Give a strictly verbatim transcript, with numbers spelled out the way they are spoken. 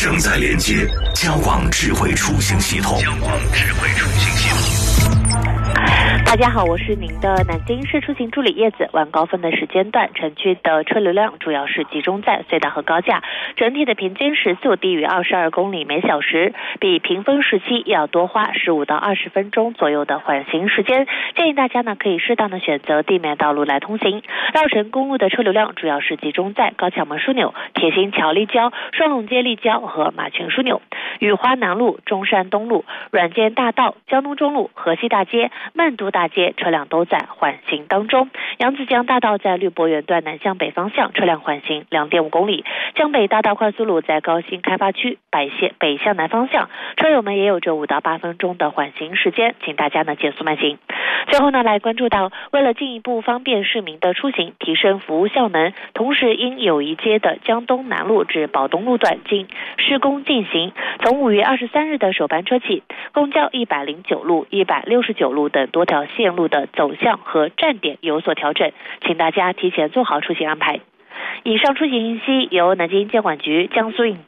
正在连接交广智慧出行系统。交广智慧出行系统。 大家好，我是您的南京市出行助理叶子。晚高峰的时间段，城区的车流量主要是集中在隧道和高架，整体的平均时速低于二十二公里每小时，比平峰时期要多花十五到二十分钟左右的缓行时间。建议大家呢可以适当的选择地面道路来通行。绕城公路的车流量主要是集中在高桥门枢纽、铁心桥立交、双龙街立交和马群枢纽。雨花南路、中山东路、软件大道、江东中路、河西大街、曼都大街车辆都在缓行当中。扬子江大道在绿博园段南向北方向车辆缓行 两点五公里。江北大道快速路在高新开发区北线北向南方向，车友们也有着五到八分钟的缓行时间，请大家呢减速慢行。最后呢，来关注到为了进一步方便市民的出行，提升服务效能，同时因友谊街的江东南路至宝东路段进施工进行，从五月二十三日的首班车起，公交一百零九路、一百六十九路等多条线路的走向和站点有所调整，请大家提前做好出行安排。以上出行信息由南京交管局、江苏运